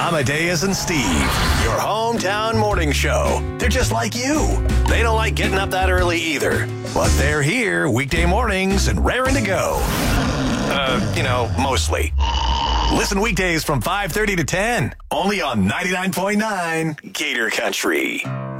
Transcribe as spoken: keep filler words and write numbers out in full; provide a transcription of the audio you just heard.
Amadeus and Steve, your hometown morning show. They're just like you. They don't like getting up that early either. But they're here weekday mornings and raring to go. Uh, you know, mostly. Listen weekdays from five thirty to ten, only on ninety-nine point nine Gator Country.